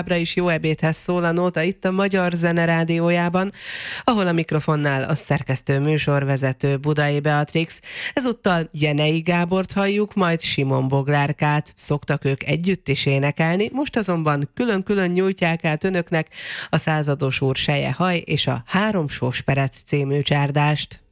továbbra is jó ebédhez szól a Nóta itt a Magyar Zene Rádiójában, ahol a mikrofonnál a szerkesztő műsorvezető Budai Beatrix. Ezúttal Jenei Gábort halljuk, majd Simon Boglárkát. Szoktak ők együtt is énekelni, most azonban külön-külön nyújtják át önöknek a Százados úr seje haj és a Három sós perec című csárdást.